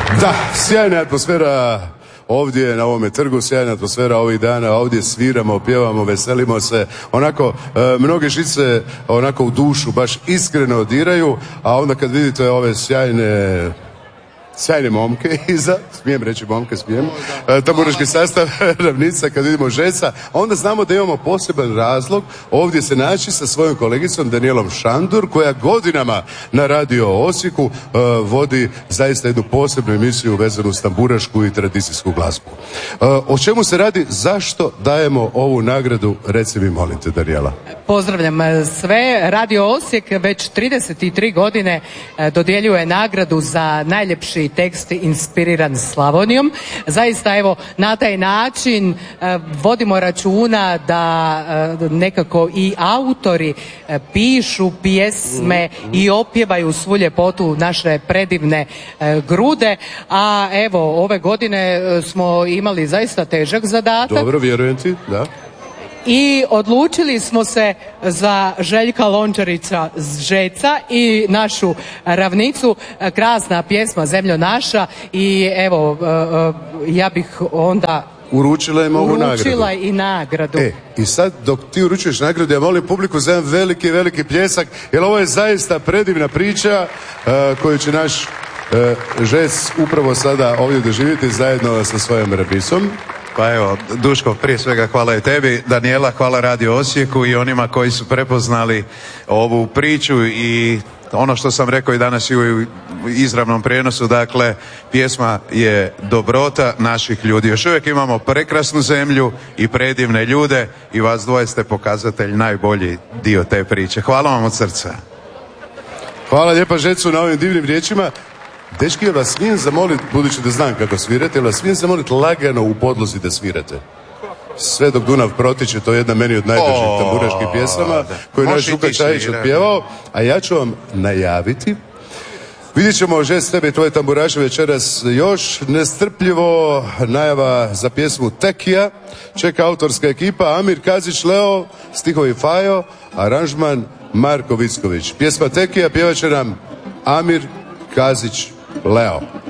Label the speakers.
Speaker 1: Da, sjajna atmosfera ovdje na ovome trgu, sjajna atmosfera ovih dana, ovdje sviramo, pjevamo, veselimo se, onako mnoge žice onako u dušu baš iskreno diraju, a onda kad vidite ove sjajne momke iza, smijem reći momke, smijem, tamburaški sastav Ravnica, kad vidimo Žeca, onda znamo da imamo poseban razlog ovdje se naći sa svojom kolegicom Danijelom Šandur, koja godinama na Radio Osijeku vodi zaista jednu posebnu emisiju vezanu s tamburašku i tradicijsku glazbu. O čemu se radi, zašto dajemo ovu nagradu, reci mi molim te, Danijela.
Speaker 2: Pozdravljam sve. Radio Osijek već 33 godine dodjeljuje nagradu za najljepši tekst inspiriran Slavonijom. Zaista evo na taj način vodimo računa da nekako i autori pišu pjesme i opjevaju svu ljepotu naše predivne Grude, a evo ove godine smo imali zaista težak zadatak.
Speaker 1: Dobro, vjerujem ti, da.
Speaker 2: I odlučili smo se za Željka Lončarića Žeca i našu Ravnicu, krasna pjesma Zemljo naša, i evo ja bih onda
Speaker 1: uručila im ovu
Speaker 2: uručila i nagradu.
Speaker 1: I sad dok ti uručuješ nagradu, ja molim publiku za jedan veliki pljesak, jer ovo je zaista predivna priča koju će naš Žec upravo sada ovdje doživjeti zajedno sa svojom Rabisom.
Speaker 3: Pa evo, Duško, prije svega hvala i tebi, Danijela, hvala Radio Osijeku i onima koji su prepoznali ovu priču i ono što sam rekao i danas i u izravnom prijenosu, dakle, pjesma je dobrota naših ljudi. Još uvijek imamo prekrasnu zemlju i predivne ljude i vas dvoje ste pokazatelj, najbolji dio te priče. Hvala vam od srca.
Speaker 1: Hvala lijepa Žecu na ovim divnim riječima. Dečki, jel vas smijem zamoliti, budući da znam kako svirate, jel vas smijem zamoliti lagano u podlozi da svirate? Sve dok Dunav protiče, to je jedna meni od najtežih tamburaških pjesama koju naš Žuka Čajić otpjevao, a ja ću vam najaviti. Vidjet ćemo, Žec, tebe i tvoje tamburaše večeras još nestrpljivo. Najava za pjesmu Tekija čeka autorska ekipa Amir Kazić Leo, stihovi Fajo, aranžman Marko Vicković. Pjesma Tekija pjevat će nam Amir Kazić Leo.